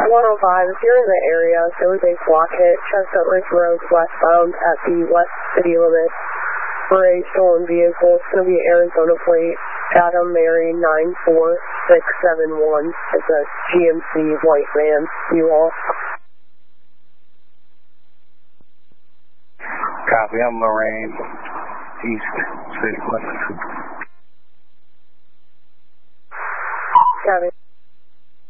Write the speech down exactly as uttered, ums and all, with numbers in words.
one oh five, if you're in the area, there was a flock hit, Chestnut Ridge Road, westbound at the west city limit for a stolen vehicle. It's going to be Arizona plate, Adam Mary nine four six seven one. It's a G M C white van, you all. Copy, I'm Lorraine, East City, West. Copy.